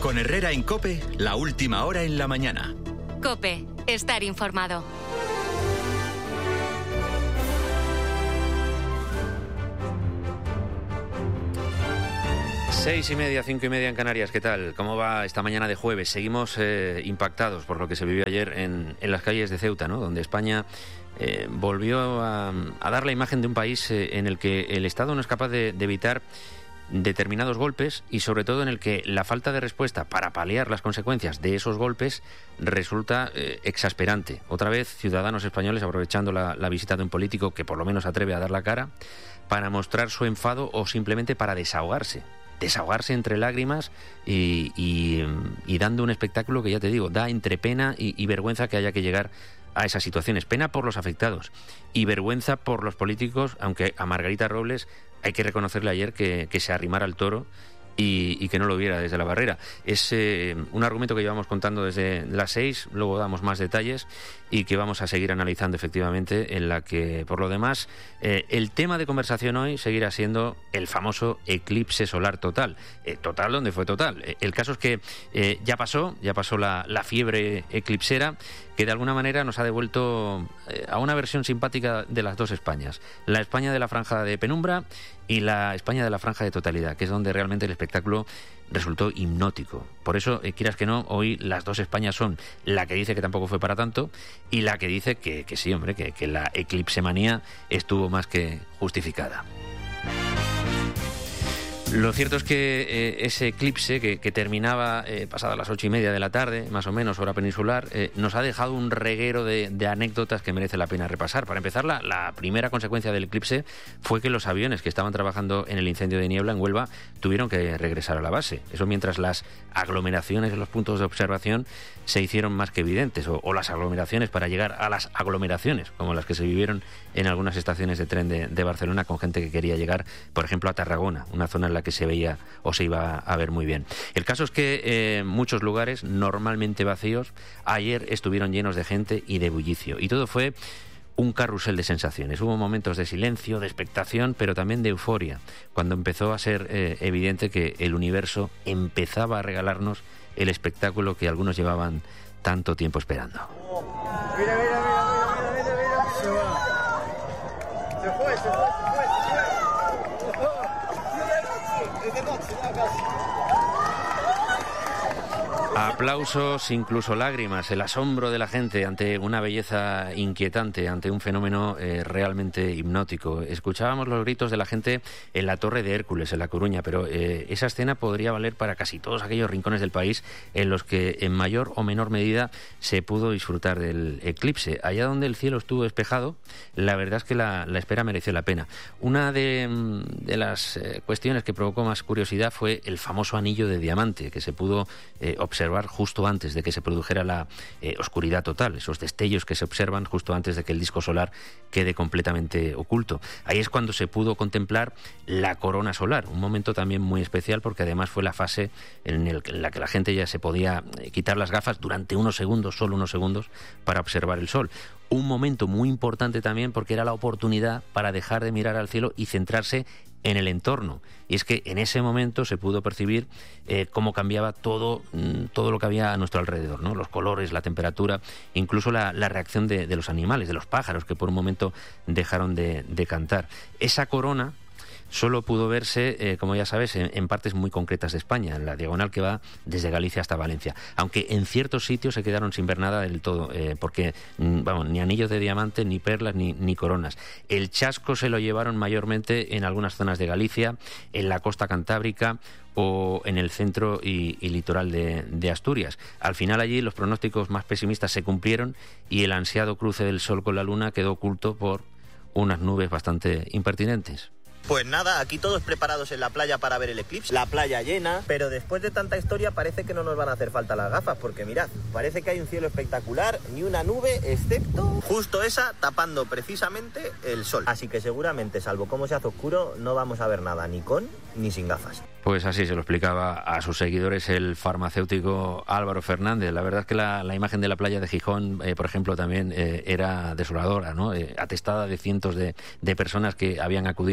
Con Herrera en COPE, la última hora en la mañana. COPE, estar informado. Seis y media, 5:30 en Canarias. ¿Qué tal? ¿Cómo va esta mañana de jueves? Seguimos impactados por lo que se vivió ayer en las calles de Ceuta, ¿no? Donde España volvió a dar la imagen de un país en el que el Estado no es capaz de evitar determinados golpes y sobre todo en el que la falta de respuesta para paliar las consecuencias de esos golpes resulta exasperante. Otra vez, ciudadanos españoles aprovechando la visita de un político que por lo menos atreve a dar la cara para mostrar su enfado o simplemente para desahogarse entre lágrimas y dando un espectáculo que, ya te digo, da entre pena y vergüenza que haya que llegar a esas situaciones. Pena por los afectados y vergüenza por los políticos, aunque a Margarita Robles hay que reconocerle ayer que se arrimara al toro y que no lo viera desde la barrera. Es un argumento que llevamos contando desde las 6, luego damos más detalles y que vamos a seguir analizando efectivamente, en la que, por lo demás, el tema de conversación hoy seguirá siendo el famoso eclipse solar total. Total, ¿dónde fue total? El caso es que ya pasó la fiebre eclipsera, que de alguna manera nos ha devuelto a una versión simpática de las dos Españas. La España de la franja de penumbra y la España de la franja de totalidad, que es donde realmente el espectáculo resultó hipnótico. Por eso, quieras que no, hoy las dos Españas son la que dice que tampoco fue para tanto y la que dice que sí, hombre, que la eclipsemanía estuvo más que justificada. Lo cierto es que ese eclipse que terminaba pasadas las 8:30 de la tarde, más o menos, hora peninsular, nos ha dejado un reguero de anécdotas que merece la pena repasar. Para empezar, la primera consecuencia del eclipse fue que los aviones que estaban trabajando en el incendio de niebla en Huelva tuvieron que regresar a la base. Eso mientras las aglomeraciones en los puntos de observación se hicieron más que evidentes, o las aglomeraciones para llegar a las aglomeraciones, como las que se vivieron en algunas estaciones de tren de Barcelona, con gente que quería llegar, por ejemplo, a Tarragona, una zona en la que se veía o se iba a ver muy bien. El caso es que muchos lugares normalmente vacíos ayer estuvieron llenos de gente y de bullicio, y todo fue un carrusel de sensaciones. Hubo momentos de silencio, de expectación, pero también de euforia, cuando empezó a ser evidente que el universo empezaba a regalarnos el espectáculo que algunos llevaban tanto tiempo esperando. Mira. Se fue. Aplausos, incluso lágrimas, el asombro de la gente ante una belleza inquietante, ante un fenómeno realmente hipnótico. Escuchábamos los gritos de la gente en la Torre de Hércules, en La Coruña, pero esa escena podría valer para casi todos aquellos rincones del país en los que en mayor o menor medida se pudo disfrutar del eclipse. Allá donde el cielo estuvo despejado, la verdad es que la espera mereció la pena. Una de las cuestiones que provocó más curiosidad fue el famoso anillo de diamante, que se pudo observar justo antes de que se produjera la oscuridad total, esos destellos que se observan justo antes de que el disco solar quede completamente oculto. Ahí es cuando se pudo contemplar la corona solar, un momento también muy especial porque además fue la fase en la que la gente ya se podía quitar las gafas durante unos segundos, solo unos segundos, para observar el sol. Un momento muy importante también porque era la oportunidad para dejar de mirar al cielo y centrarse en el entorno. Y es que en ese momento se pudo percibir cómo cambiaba todo lo que había a nuestro alrededor, ¿no? Los colores, la temperatura, incluso la reacción de los animales, de los pájaros, que por un momento dejaron de cantar. Esa corona solo pudo verse, como ya sabes, en partes muy concretas de España, en la diagonal que va desde Galicia hasta Valencia. Aunque en ciertos sitios se quedaron sin ver nada del todo, porque ni anillos de diamante, ni perlas, ni coronas. El chasco se lo llevaron mayormente en algunas zonas de Galicia, en la costa cantábrica o en el centro y litoral de Asturias. Al final allí los pronósticos más pesimistas se cumplieron y el ansiado cruce del sol con la luna quedó oculto por unas nubes bastante impertinentes. Pues nada, aquí todos preparados en la playa para ver el eclipse, la playa llena, pero después de tanta historia parece que no nos van a hacer falta las gafas, porque mirad, parece que hay un cielo espectacular, ni una nube, excepto justo esa tapando precisamente el sol. Así que seguramente, salvo cómo se hace oscuro, no vamos a ver nada, ni con ni sin gafas. Pues así se lo explicaba a sus seguidores el farmacéutico Álvaro Fernández. La verdad es que la imagen de la playa de Gijón, por ejemplo, también era desoladora, ¿no? Atestada de cientos de personas que habían acudido a ver el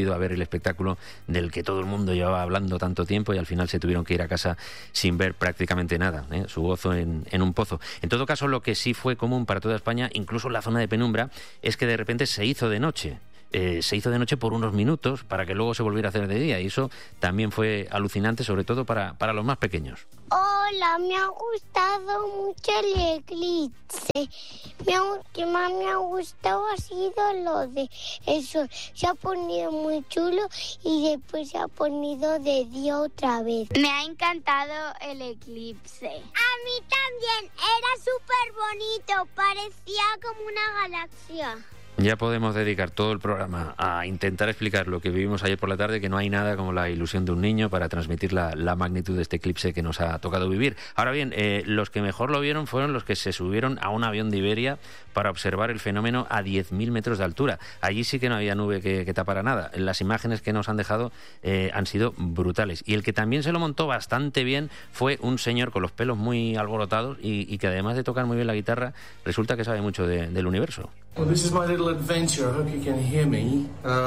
el espectáculo del que todo el mundo llevaba hablando tanto tiempo y al final se tuvieron que ir a casa sin ver prácticamente nada, su gozo en un pozo. En todo caso, lo que sí fue común para toda España, incluso en la zona de penumbra, es que de repente se hizo de noche. Se hizo de noche por unos minutos para que luego se volviera a hacer de día, y eso también fue alucinante, sobre todo para los más pequeños. Hola, me ha gustado mucho el eclipse. Lo que más me ha gustado ha sido lo de el sol. Se ha ponido muy chulo y después se ha ponido de día otra vez. Me ha encantado el eclipse. A mí también, era súper bonito, parecía como una galaxia. Ya podemos dedicar todo el programa a intentar explicar lo que vivimos ayer por la tarde, que no hay nada como la ilusión de un niño para transmitir la magnitud de este eclipse que nos ha tocado vivir. Ahora bien, los que mejor lo vieron fueron los que se subieron a un avión de Iberia para observar el fenómeno a 10.000 metros de altura. Allí sí que no había nube que tapara nada. Las imágenes que nos han dejado han sido brutales. Y el que también se lo montó bastante bien fue un señor con los pelos muy alborotados y que además de tocar muy bien la guitarra, resulta que sabe mucho del universo. Well, this is my little adventure. I hope you can hear me.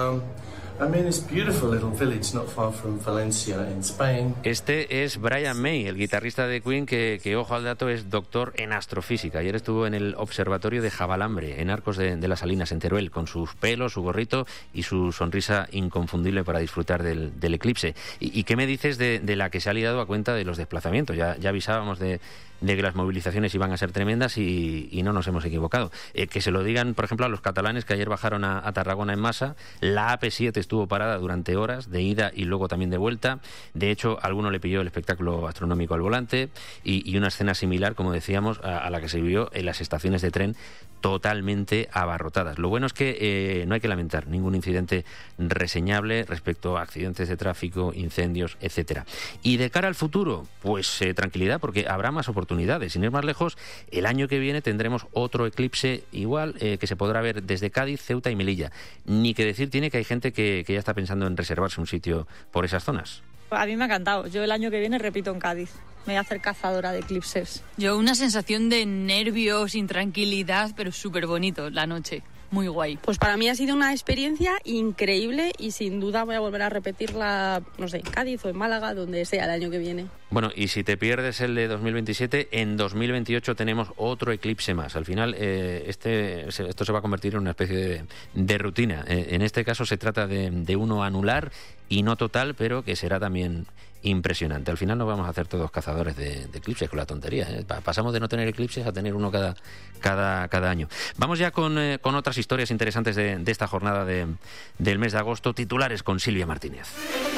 I'm in this beautiful little village not far from Valencia, in Spain. Este es Brian May, el guitarrista de Queen, que ojo al dato, es doctor en astrofísica. Ayer estuvo en el observatorio de Javalambre, en Arcos de las Salinas, en Teruel, con sus pelos, su gorrito y su sonrisa inconfundible para disfrutar del eclipse. ¿Y qué me dices de la que se ha liado a cuenta de los desplazamientos? Ya avisábamos de que las movilizaciones iban a ser tremendas y no nos hemos equivocado. Que se lo digan, por ejemplo, a los catalanes que ayer bajaron a Tarragona en masa. La AP7 estuvo parada durante horas, de ida y luego también de vuelta. De hecho, a alguno le pilló el espectáculo astronómico al volante y una escena similar, como decíamos, a la que se vivió en las estaciones de tren, totalmente abarrotadas. Lo bueno es que no hay que lamentar ningún incidente reseñable respecto a accidentes de tráfico, incendios, etcétera. Y de cara al futuro, pues tranquilidad, porque habrá más oportunidades. Sin ir más lejos, el año que viene tendremos otro eclipse igual, que se podrá ver desde Cádiz, Ceuta y Melilla. Ni que decir tiene que hay gente que ya está pensando en reservarse un sitio por esas zonas. A mí me ha encantado. Yo el año que viene repito en Cádiz. Me voy a hacer cazadora de eclipses. Yo una sensación de nervios, intranquilidad, pero súper bonito la noche. Muy guay. Pues para mí ha sido una experiencia increíble y sin duda voy a volver a repetirla, no sé, en Cádiz o en Málaga, donde sea el año que viene. Bueno, y si te pierdes el de 2027, en 2028 tenemos otro eclipse más. Al final, esto se va a convertir en una especie de rutina. En este caso se trata de uno anular y no total, pero que será también impresionante. Al final nos vamos a hacer todos cazadores de eclipses con la tontería. Pasamos de no tener eclipses a tener uno cada año. Vamos ya con otras historias interesantes de esta jornada del mes de agosto. Titulares con Silvia Martínez.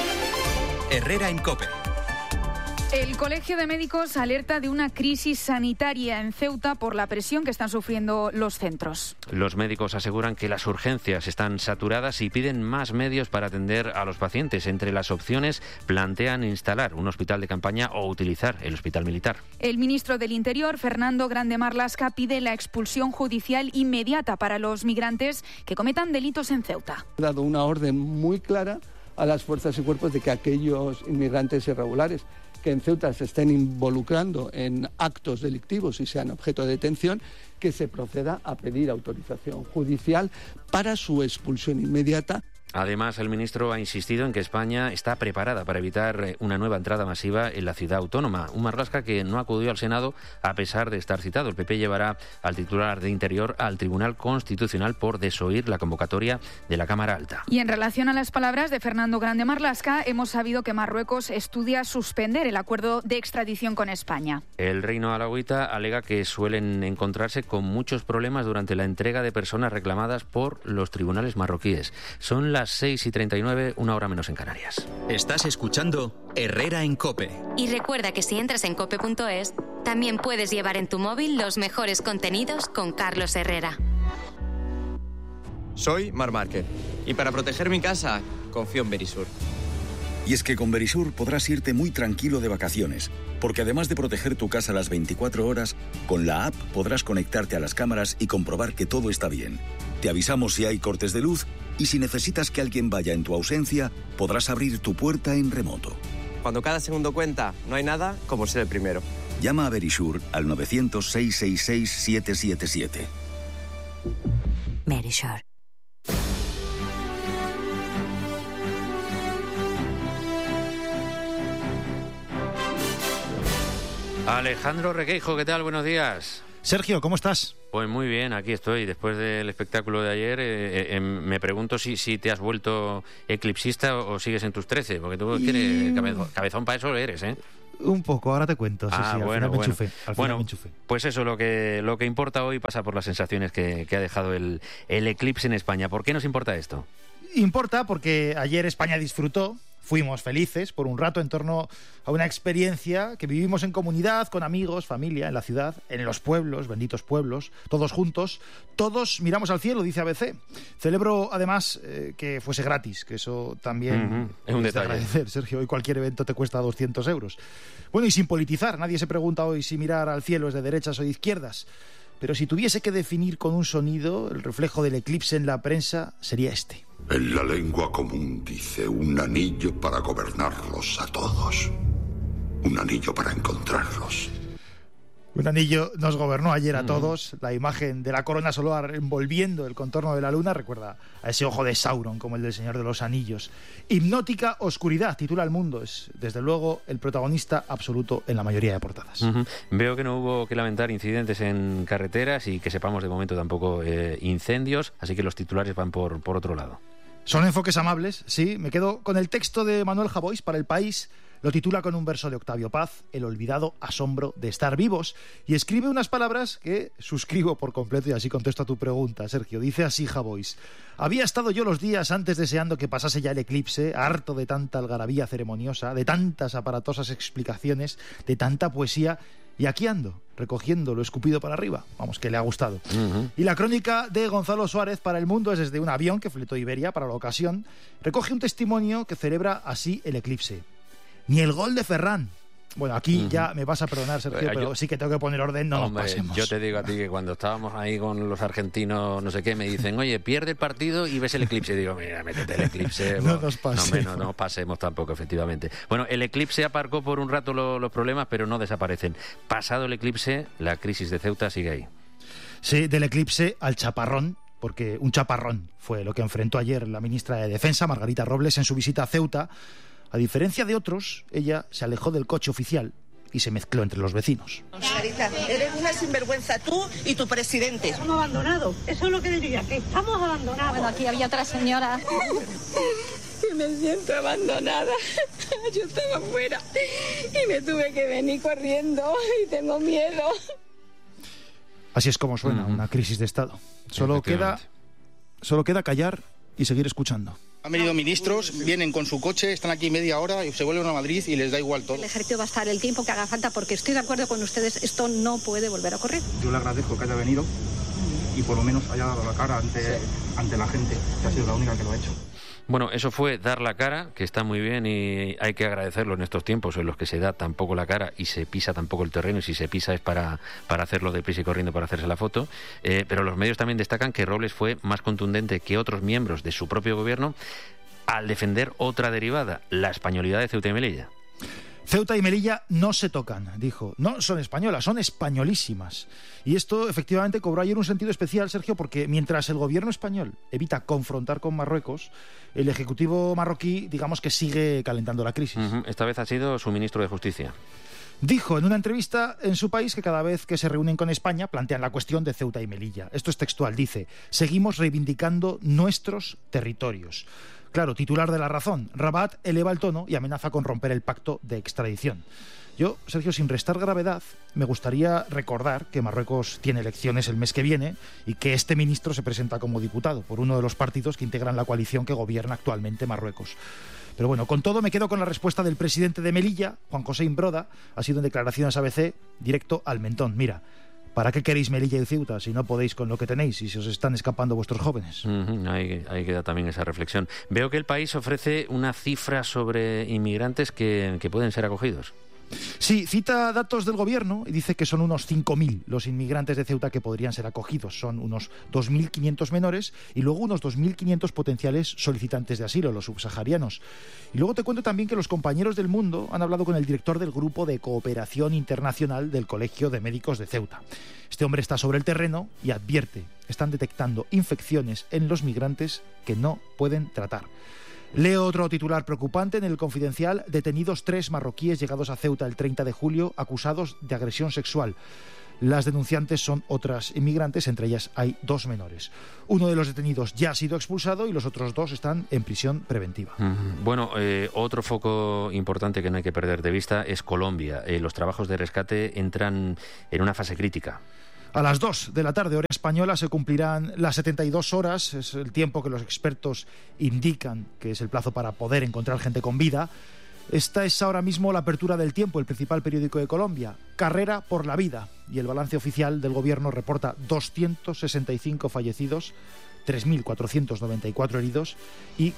Herrera en COPE. El Colegio de Médicos alerta de una crisis sanitaria en Ceuta por la presión que están sufriendo los centros. Los médicos aseguran que las urgencias están saturadas y piden más medios para atender a los pacientes. Entre las opciones plantean instalar un hospital de campaña o utilizar el hospital militar. El ministro del Interior, Fernando Grande Marlaska, pide la expulsión judicial inmediata para los migrantes que cometan delitos en Ceuta. Ha dado una orden muy clara a las fuerzas y cuerpos de que aquellos inmigrantes irregulares que en Ceuta se estén involucrando en actos delictivos y sean objeto de detención, que se proceda a pedir autorización judicial para su expulsión inmediata. Además, el ministro ha insistido en que España está preparada para evitar una nueva entrada masiva en la ciudad autónoma. Un Marlaska que no acudió al Senado a pesar de estar citado. El PP llevará al titular de Interior al Tribunal Constitucional por desoír la convocatoria de la Cámara Alta. Y en relación a las palabras de Fernando Grande Marlaska, hemos sabido que Marruecos estudia suspender el acuerdo de extradición con España. El reino alauita alega que suelen encontrarse con muchos problemas durante la entrega de personas reclamadas por los tribunales marroquíes. Son las 6:39, una hora menos en Canarias. Estás escuchando Herrera en COPE. Y recuerda que si entras en cope.es, también puedes llevar en tu móvil los mejores contenidos con Carlos Herrera. Soy Marc Márquez y para proteger mi casa confío en Verisur. Y es que con Verisur podrás irte muy tranquilo de vacaciones, porque además de proteger tu casa las 24 horas, con la app podrás conectarte a las cámaras y comprobar que todo está bien. Te avisamos si hay cortes de luz y si necesitas que alguien vaya en tu ausencia, podrás abrir tu puerta en remoto. Cuando cada segundo cuenta, no hay nada como ser el primero. Llama a Verisur al 900-666-777. Verisur. Alejandro Requeijo, ¿qué tal? Buenos días. Sergio, ¿cómo estás? Pues muy bien, aquí estoy. Después del espectáculo de ayer, me pregunto si te has vuelto eclipsista o sigues en tus 13, porque tú tienes cabezón para eso eres, ¿eh? Un poco, ahora te cuento. Al final me enchufé. Pues eso, lo que importa hoy pasa por las sensaciones que ha dejado el eclipse en España. ¿Por qué nos importa esto? Importa porque ayer España disfrutó, fuimos felices por un rato en torno a una experiencia que vivimos en comunidad, con amigos, familia, en la ciudad, en los pueblos, benditos pueblos, todos juntos, todos miramos al cielo, dice ABC. Celebro además que fuese gratis, que eso también es un detalle. De agradecer, Sergio. Hoy cualquier evento te cuesta 200 euros. Bueno, y sin politizar, nadie se pregunta hoy si mirar al cielo es de derechas o de izquierdas. Pero si tuviese que definir con un sonido el reflejo del eclipse en la prensa, sería este. En la lengua común dice un anillo para gobernarlos a todos. Un anillo para encontrarlos. Un anillo nos gobernó ayer a todos. La imagen de la corona solar envolviendo el contorno de la luna recuerda a ese ojo de Sauron, como el del Señor de los Anillos. Hipnótica oscuridad, titula El Mundo. Es, desde luego, el protagonista absoluto en la mayoría de portadas. Veo que no hubo que lamentar incidentes en carreteras y que sepamos de momento tampoco incendios, así que los titulares van por otro lado. Son enfoques amables, sí. Me quedo con el texto de Manuel Javois para El País. Lo titula con un verso de Octavio Paz, El olvidado asombro de estar vivos, y escribe unas palabras que suscribo por completo y así contesto a tu pregunta, Sergio. Dice así Javois: había estado yo los días antes deseando que pasase ya el eclipse, harto de tanta algarabía ceremoniosa, de tantas aparatosas explicaciones, de tanta poesía, y aquí ando, recogiendo lo escupido para arriba. Vamos, que le ha gustado. Y la crónica de Gonzalo Suárez para El Mundo es desde un avión que fletó Iberia para la ocasión. Recoge un testimonio que celebra así el eclipse. Ni el gol de Ferran. Bueno, aquí ya me vas a perdonar, Sergio, pero sí que tengo que poner orden, no nos pasemos. Yo te digo a ti que cuando estábamos ahí con los argentinos, no sé qué, me dicen, oye, pierde el partido y ves el eclipse. Y digo, mira, métete el eclipse. No nos pasemos. No nos pasemos tampoco, efectivamente. Bueno, el eclipse aparcó por un rato los problemas, pero no desaparecen. Pasado el eclipse, la crisis de Ceuta sigue ahí. Sí, del eclipse al chaparrón, porque un chaparrón fue lo que enfrentó ayer la ministra de Defensa, Margarita Robles, en su visita a Ceuta. A diferencia de otros, ella se alejó del coche oficial y se mezcló entre los vecinos. Margarita, eres una sinvergüenza tú y tu presidente. Estamos abandonados, eso es lo que diría, que estamos abandonados. Bueno, aquí había otra señora. Y me siento abandonada. Yo estaba afuera y me tuve que venir corriendo y tengo miedo. Así es como suena una crisis de Estado. Solo queda callar y seguir escuchando. Han venido ministros, vienen con su coche, están aquí media hora y se vuelven a Madrid y les da igual todo. El ejército va a estar el tiempo que haga falta porque estoy de acuerdo con ustedes, esto no puede volver a ocurrir. Yo le agradezco que haya venido y por lo menos haya dado la cara ante la gente, que ha sido la única que lo ha hecho. Bueno, eso fue dar la cara, que está muy bien y hay que agradecerlo en estos tiempos en los que se da tampoco la cara y se pisa tampoco el terreno, y si se pisa es para hacerlo deprisa y corriendo para hacerse la foto. Pero los medios también destacan que Robles fue más contundente que otros miembros de su propio gobierno al defender otra derivada, la españolidad de Ceuta y Melilla. Ceuta y Melilla no se tocan, dijo. No son españolas, son españolísimas. Y esto efectivamente cobró ayer un sentido especial, Sergio, porque mientras el gobierno español evita confrontar con Marruecos, el ejecutivo marroquí, digamos que sigue calentando la crisis. Esta vez ha sido su ministro de Justicia. Dijo en una entrevista en su país que cada vez que se reúnen con España plantean la cuestión de Ceuta y Melilla. Esto es textual, dice: seguimos reivindicando nuestros territorios. Claro, titular de La Razón, Rabat eleva el tono y amenaza con romper el pacto de extradición. Yo, Sergio, sin restar gravedad, me gustaría recordar que Marruecos tiene elecciones el mes que viene y que este ministro se presenta como diputado por uno de los partidos que integran la coalición que gobierna actualmente Marruecos. Pero bueno, con todo me quedo con la respuesta del presidente de Melilla, Juan José Imbroda. Ha sido en declaraciones ABC, directo al mentón. Mira, ¿para qué queréis Melilla y Ceuta si no podéis con lo que tenéis y se os están escapando vuestros jóvenes? Ahí queda también esa reflexión. Veo que el país ofrece una cifra sobre inmigrantes que pueden ser acogidos. Sí, cita datos del gobierno y dice que son unos 5.000 los inmigrantes de Ceuta que podrían ser acogidos. Son unos 2.500 menores y luego unos 2.500 potenciales solicitantes de asilo, los subsaharianos. Y luego te cuento también que los compañeros del Mundo han hablado con el director del Grupo de Cooperación Internacional del Colegio de Médicos de Ceuta. Este hombre está sobre el terreno y advierte: están detectando infecciones en los migrantes que no pueden tratar. Leo otro titular preocupante en El Confidencial: detenidos 3 marroquíes llegados a Ceuta el 30 de julio acusados de agresión sexual. Las denunciantes son otras inmigrantes, entre ellas hay 2 menores. Uno de los detenidos ya ha sido expulsado y los otros 2 están en prisión preventiva. Bueno, otro foco importante que no hay que perder de vista es Colombia. Los trabajos de rescate entran en una fase crítica. A las 2 de la tarde, hora española, se cumplirán las 72 horas. Es el tiempo que los expertos indican que es el plazo para poder encontrar gente con vida. Esta es ahora mismo la apertura del Tiempo, el principal periódico de Colombia. Carrera por la vida. Y el balance oficial del gobierno reporta 265 fallecidos, 3.494 heridos y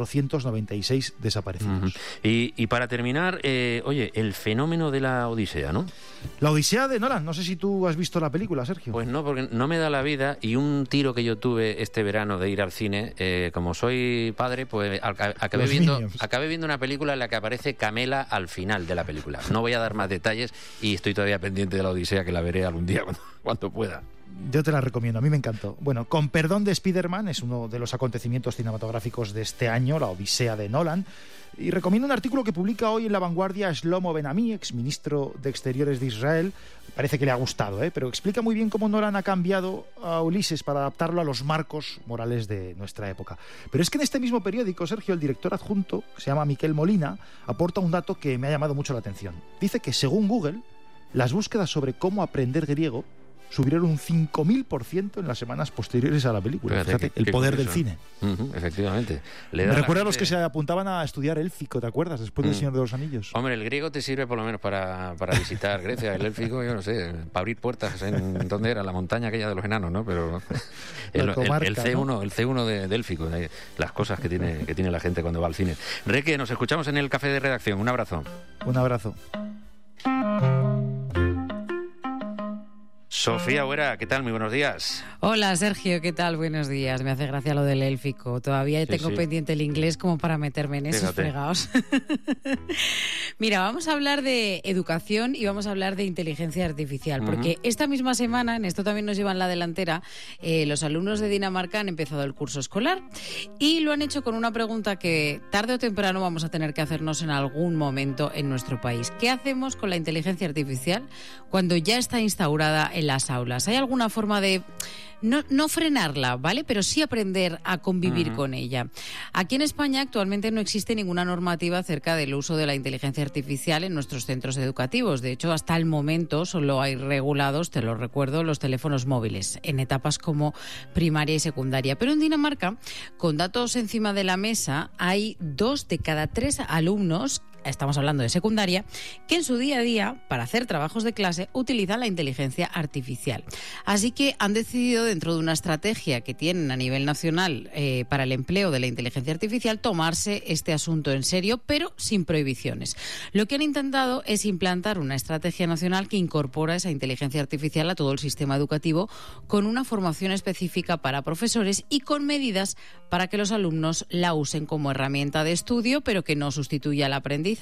496 desaparecidos. Y para terminar, oye, el fenómeno de la Odisea, ¿no? La Odisea de Nolan. No sé si tú has visto la película, Sergio. Pues no, porque no me da la vida, y un tiro que yo tuve este verano de ir al cine, como soy padre, pues acabé viendo una película en la que aparece Camela al final de la película. No voy a dar más detalles y estoy todavía pendiente de la Odisea, que la veré algún día cuando pueda. Yo te la recomiendo, a mí me encantó. Bueno, Con perdón de Spider-Man es uno de los acontecimientos cinematográficos de este año, la Odisea de Nolan. Y recomiendo un artículo que publica hoy en La Vanguardia Shlomo Ben-Ami, exministro de Exteriores de Israel. Parece que le ha gustado, pero explica muy bien cómo Nolan ha cambiado a Ulises para adaptarlo a los marcos morales de nuestra época. Pero es que en este mismo periódico, Sergio, el director adjunto, que se llama Miquel Molina, aporta un dato que me ha llamado mucho la atención. Dice que, según Google, las búsquedas sobre cómo aprender griego subieron un 5.000% en las semanas posteriores a la película. Fíjate, el poder del cine. Efectivamente. Me recuerda a los que se apuntaban a estudiar élfico, ¿te acuerdas? Después del Señor de los Anillos. Hombre, el griego te sirve por lo menos para visitar Grecia. El élfico, yo no sé, para abrir puertas en ¿dónde era? La montaña aquella de los enanos, ¿no? Pero el C1, ¿no? El C1 de élfico, las cosas que tiene la gente cuando va al cine. Reque, nos escuchamos en el café de redacción. Un abrazo. Un abrazo. Sofía Huera, ¿qué tal? Muy buenos días. Hola, Sergio, ¿qué tal? Buenos días. Me hace gracia lo del élfico. Todavía tengo pendiente el inglés como para meterme en esos fregados. Mira, vamos a hablar de educación y vamos a hablar de inteligencia artificial, porque esta misma semana, en esto también nos llevan la delantera, los alumnos de Dinamarca han empezado el curso escolar y lo han hecho con una pregunta que tarde o temprano vamos a tener que hacernos en algún momento en nuestro país. ¿Qué hacemos con la inteligencia artificial cuando ya está instaurada en las aulas? ¿Hay alguna forma de no frenarla, ¿vale? Pero sí aprender a convivir con ella? Aquí en España actualmente no existe ninguna normativa acerca del uso de la inteligencia artificial en nuestros centros educativos. De hecho, hasta el momento solo hay regulados, te lo recuerdo, los teléfonos móviles en etapas como primaria y secundaria. Pero en Dinamarca, con datos encima de la mesa, hay 2 de cada 3 alumnos, estamos hablando de secundaria, que en su día a día, para hacer trabajos de clase, utilizan la inteligencia artificial. Así que han decidido, dentro de una estrategia que tienen a nivel nacional para el empleo de la inteligencia artificial, tomarse este asunto en serio, pero sin prohibiciones. Lo que han intentado es implantar una estrategia nacional que incorpora esa inteligencia artificial a todo el sistema educativo, con una formación específica para profesores y con medidas para que los alumnos la usen como herramienta de estudio, pero que no sustituya el aprendizaje.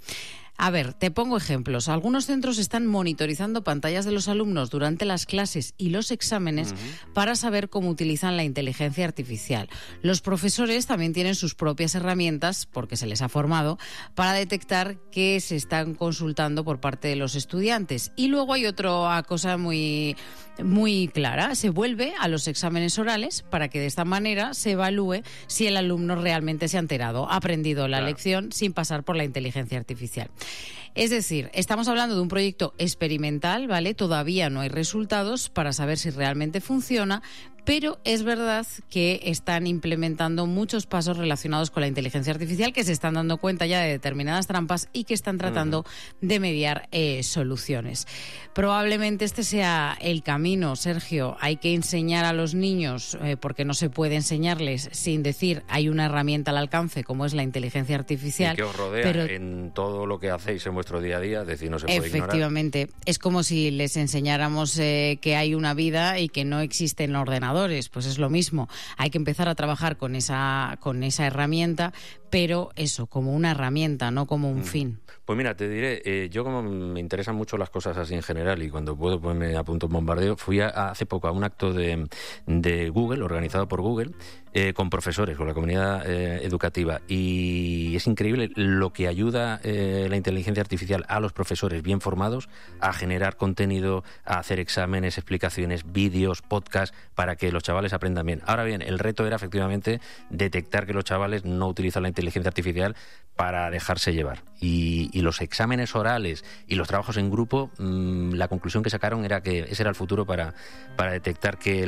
A ver, te pongo ejemplos. Algunos centros están monitorizando pantallas de los alumnos durante las clases y los exámenes para saber cómo utilizan la inteligencia artificial. Los profesores también tienen sus propias herramientas, porque se les ha formado, para detectar qué se están consultando por parte de los estudiantes. Y luego hay otra cosa muy clara. Se vuelve a los exámenes orales para que de esta manera se evalúe si el alumno realmente se ha enterado, ha aprendido la lección sin pasar por la inteligencia artificial. Es decir, estamos hablando de un proyecto experimental, ¿vale? Todavía no hay resultados para saber si realmente funciona, pero es verdad que están implementando muchos pasos relacionados con la inteligencia artificial, que se están dando cuenta ya de determinadas trampas y que están tratando de mediar soluciones. Probablemente este sea el camino, Sergio. Hay que enseñar a los niños, porque no se puede enseñarles sin decir hay una herramienta al alcance como es la inteligencia artificial. Y que os rodea en todo lo que hacéis en vuestro día a día, es decir, no se puede ignorar. Efectivamente. Es como si les enseñáramos que hay una vida y que no existen ordenadores. Pues es lo mismo. Hay que empezar a trabajar con esa herramienta, pero eso, como una herramienta, no como un fin. Pues mira, te diré, yo como me interesan mucho las cosas así en general y cuando puedo pues me apunto un bombardeo, fui hace poco a un acto de Google, organizado por Google, con profesores, con la comunidad educativa, y es increíble lo que ayuda la inteligencia artificial a los profesores bien formados a generar contenido, a hacer exámenes, explicaciones, vídeos, podcasts, para que los chavales aprendan bien. Ahora bien, el reto era efectivamente detectar que los chavales no utilizan la inteligencia artificial para dejarse llevar. Y los exámenes orales y los trabajos en grupo, la conclusión que sacaron era que ese era el futuro para detectar que